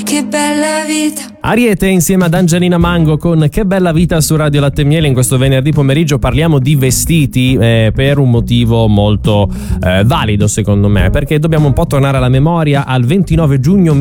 che bella vita. Ariete insieme ad Angelina Mango con Che bella vita su Radio Latte e Miele. In questo venerdì pomeriggio parliamo di vestiti per un motivo molto valido secondo me, perché dobbiamo un po' tornare alla memoria al 29 giugno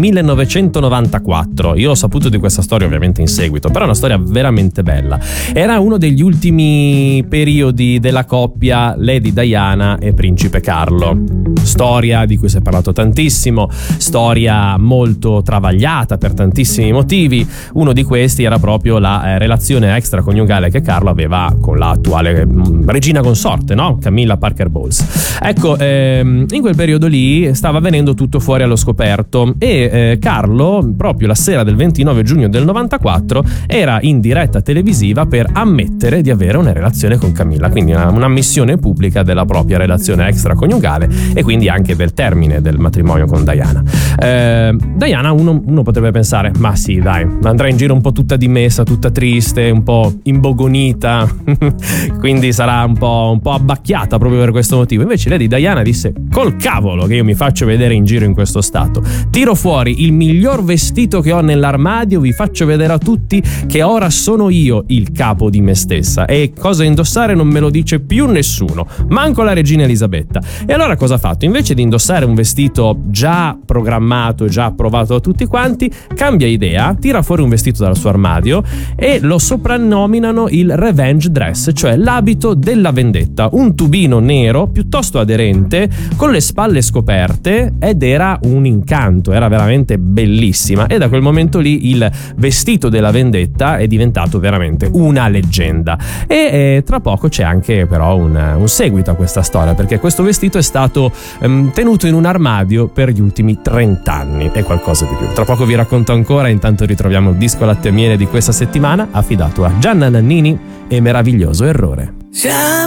1994. Io ho saputo di questa storia ovviamente in seguito, però è una storia veramente bella. Era uno degli ultimi periodi della coppia Lady Diana e Principe Carlo. Storia di cui si è parlato tantissimo, storia molto travagliata per tantissimi motivi. Uno di questi era proprio la relazione extraconiugale che Carlo aveva con l'attuale regina consorte, no? Camilla Parker Bowles. Ecco, in quel periodo lì stava venendo tutto fuori allo scoperto e Carlo, proprio la sera del 29 giugno del 94, era in diretta televisiva per ammettere di avere una relazione con Camilla, quindi un'ammissione pubblica della propria relazione extraconiugale e quindi anche del termine del matrimonio con Diana. Diana, uno potrebbe pensare, ma sì, dai, andrà in giro un po' tutta dimessa, tutta triste, un po' imbogonita, quindi sarà un po' abbacchiata proprio per questo motivo. Invece Lady Diana disse: col cavolo che io mi faccio vedere in giro in questo stato, tiro fuori il miglior vestito che ho nell'armadio, vi faccio vedere a tutti che ora sono io il capo di me stessa e cosa indossare non me lo dice più nessuno, manco la regina Elisabetta. E allora cosa ha fatto? Invece di indossare un vestito già programmato, già approvato da tutti quanti, cambia idea, tira fuori un vestito dal suo armadio e lo soprannominano il revenge dress, cioè l'abito della vendetta, un tubino nero piuttosto aderente con le spalle scoperte, ed era un incanto, era veramente bellissima, e da quel momento lì il vestito della vendetta è diventato veramente una leggenda. E tra poco c'è anche però un seguito a questa storia, perché questo vestito è stato tenuto in un armadio per gli ultimi 30 anni e qualcosa di più. Tra poco vi racconto ancora, intanto ritroviamo il disco Latte e Miele di questa settimana affidato a Gianna Nannini e Meraviglioso Errore. Siamo